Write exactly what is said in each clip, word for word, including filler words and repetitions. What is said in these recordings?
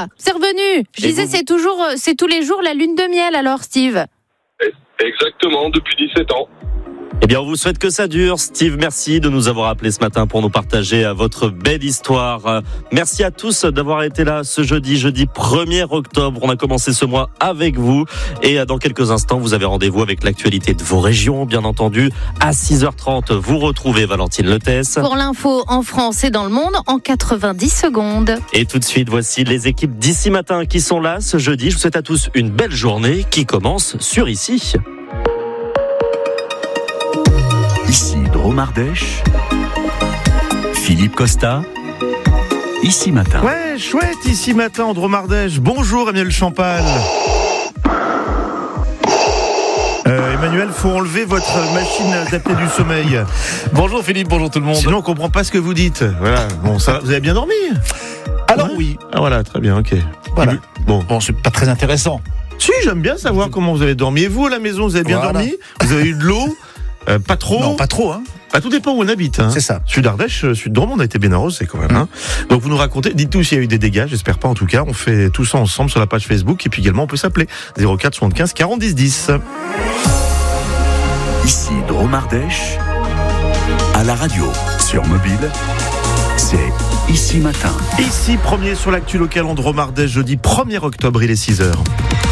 Ah, c'est revenu. Je Et disais, vous... c'est toujours, c'est tous les jours la lune de miel alors, Steve. Exactement, depuis dix-sept ans. Eh bien, on vous souhaite que ça dure. Steve, merci de nous avoir appelé ce matin pour nous partager votre belle histoire. Merci à tous d'avoir été là ce jeudi, jeudi premier octobre. On a commencé ce mois avec vous. Et dans quelques instants, vous avez rendez-vous avec l'actualité de vos régions, bien entendu. À six heures trente, vous retrouvez Valentine Letès. Pour l'info en France et dans le monde, en quatre-vingt-dix secondes. Et tout de suite, voici les équipes d'Ici Matin qui sont là ce jeudi. Je vous souhaite à tous une belle journée qui commence sur Ici. Ici Drôme-Ardèche, Philippe Costa, Ici Matin. Ouais, chouette, Ici Matin en Drôme-Ardèche. Bonjour Emmanuel Champal. Euh, Emmanuel, faut enlever votre machine d'apnée du sommeil. Bonjour Philippe, bonjour tout le monde. Sinon on comprend pas ce que vous dites. Voilà. Bon, ça, vous avez bien dormi? Alors ouais. oui. Ah voilà, très bien, ok. Voilà. Bon, Bon, c'est pas très intéressant. si, j'aime bien savoir comment vous avez dormi. Et vous à la maison, vous avez bien Voilà. dormi? Vous avez eu de l'eau? Euh, pas trop. Non, pas trop, hein. Bah, tout dépend où on habite. Hein. C'est ça. Sud Ardèche, Sud Drôme, on a été bien arrosé quand même. Hein. Donc vous nous racontez, dites-nous s'il y a eu des dégâts, j'espère pas en tout cas. On fait tout ça ensemble sur la page Facebook et puis également on peut s'appeler zéro quatre soixante-quinze quarante dix dix. Ici Drôme-Ardèche, à la radio, sur mobile, c'est Ici Matin. Ici, premier sur l'actu locale en Drôme-Ardèche, jeudi premier octobre, il est six heures.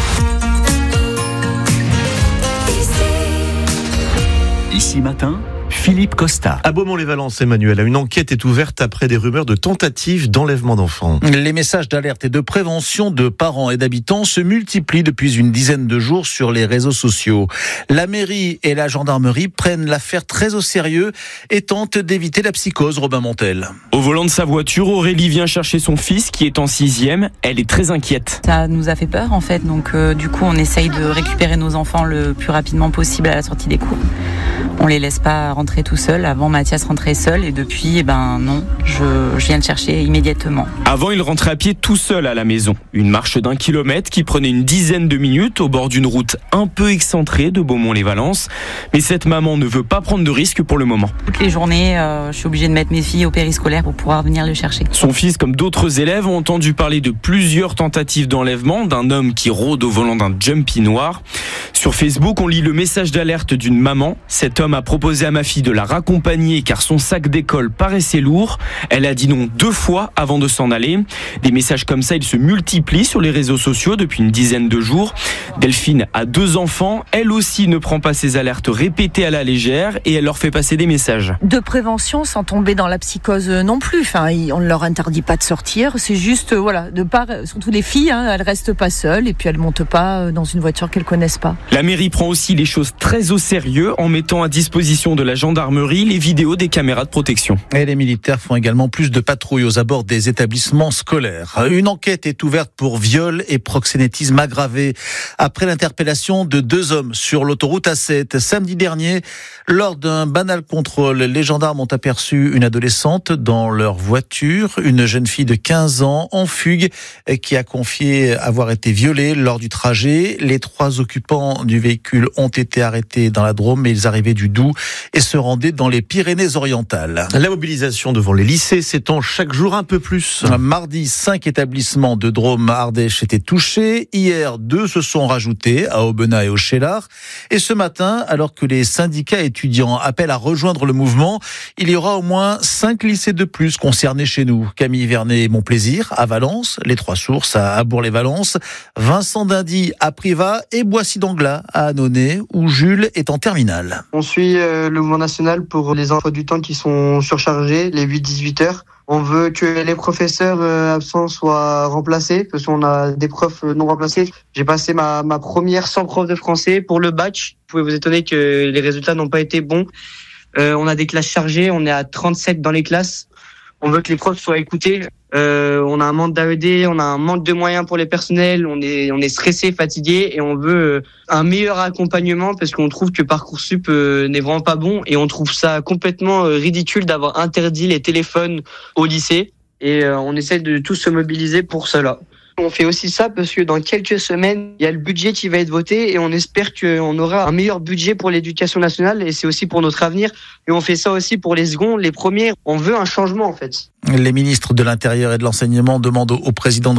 Ici Matin, Philippe Costa. À Beaumont-les-Valences, Emmanuel, une enquête est ouverte après des rumeurs de tentatives d'enlèvement d'enfants. Les messages d'alerte et de prévention de parents et d'habitants se multiplient depuis une dizaine de jours sur les réseaux sociaux. La mairie et la gendarmerie prennent l'affaire très au sérieux et tentent d'éviter la psychose, Robin Montel. Au volant de sa voiture, Aurélie vient chercher son fils qui est en sixième. Elle est très inquiète. Ça nous a fait peur en fait, donc euh, du coup on essaye de récupérer nos enfants le plus rapidement possible à la sortie des cours. On les laisse pas rentrer tout seuls. Avant, Mathias rentrait seul et depuis, eh ben non, je, je viens le chercher immédiatement. Avant, il rentrait à pied tout seul à la maison. Une marche d'un kilomètre qui prenait une dizaine de minutes au bord d'une route un peu excentrée de Beaumont-les-Valences. Mais cette maman ne veut pas prendre de risques pour le moment. Toutes les journées, euh, je suis obligée de mettre mes filles au périscolaire pour pouvoir venir le chercher. Son fils, comme d'autres élèves, ont entendu parler de plusieurs tentatives d'enlèvement d'un homme qui rôde au volant d'un Jumpy noir. Sur Facebook, on lit le message d'alerte d'une maman. Cet homme a proposé à ma fille de la raccompagner car son sac d'école paraissait lourd. Elle a dit non deux fois avant de s'en aller. Des messages comme ça, ils se multiplient sur les réseaux sociaux depuis une dizaine de jours. Delphine a deux enfants. Elle aussi ne prend pas ces alertes répétées à la légère et elle leur fait passer des messages. De prévention sans tomber dans la psychose non plus. Enfin, on ne leur interdit pas de sortir. C'est juste, voilà, de part, surtout les filles, hein, elles restent pas seules et puis elles montent pas dans une voiture qu'elles connaissent pas. La mairie prend aussi les choses très au sérieux en mettant à disposition de la gendarmerie les vidéos des caméras de protection. Et les militaires font également plus de patrouilles aux abords des établissements scolaires. Une enquête est ouverte pour viol et proxénétisme aggravé après l'interpellation de deux hommes sur l'autoroute A sept. Samedi dernier, lors d'un banal contrôle, les gendarmes ont aperçu une adolescente dans leur voiture, une jeune fille de quinze ans en fugue qui a confié avoir été violée lors du trajet. Les trois occupants du véhicule ont été arrêtés dans la Drôme, mais ils arrivaient du Doubs et se rendaient dans les Pyrénées-Orientales. La mobilisation devant les lycées s'étend chaque jour un peu plus. Mardi, cinq établissements de Drôme-Ardèche étaient touchés. Hier, deux se sont rajoutés à Aubenas et au Cheylard. Et ce matin, alors que les syndicats étudiants appellent à rejoindre le mouvement, il y aura au moins cinq lycées de plus concernés chez nous. Camille Vernet et Montplaisir à Valence, les Trois Sources à Bourg-les-Valences, Vincent d'Indy à Privas et Boissy d'Anglas à Annonay, où Jules est en terminale. On suit euh, le mouvement national pour les emplois du temps qui sont surchargés, les huit dix-huit heures. On veut que les professeurs euh, absents soient remplacés, parce qu'on a des profs non remplacés. J'ai passé ma, ma première sans prof de français pour le batch. Vous pouvez vous étonner que les résultats n'ont pas été bons. Euh, on a des classes chargées, on est à trente-sept dans les classes. On veut que les profs soient écoutés. Euh, on a un manque d'A E D, on a un manque de moyens pour les personnels, on est on est stressé, fatigué et on veut un meilleur accompagnement parce qu'on trouve que Parcoursup euh, n'est vraiment pas bon et on trouve ça complètement euh, ridicule d'avoir interdit les téléphones au lycée et euh, on essaie de tous se mobiliser pour cela. On fait aussi ça parce que dans quelques semaines, il y a le budget qui va être voté et on espère qu'on aura un meilleur budget pour l'éducation nationale et c'est aussi pour notre avenir. Et on fait ça aussi pour les secondes, les premiers. On veut un changement en fait. Les ministres de l'Intérieur et de l'Enseignement demandent au président de